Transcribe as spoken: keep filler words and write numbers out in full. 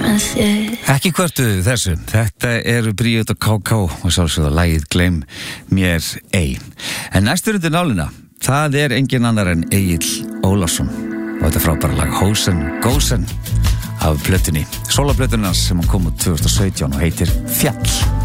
með þér. Ekki hvörtu þessu, þetta eru Bríet og K K og sjálfsögða lagið Gleym mér ei. En næstur undir nálina, það er engin annar en Egill Ólafsson og þetta frábæra lag Hósen Gósen af plötunni, sólaplötunni hans sem hann kom út tvö þúsund og sautján og heitir Fjall.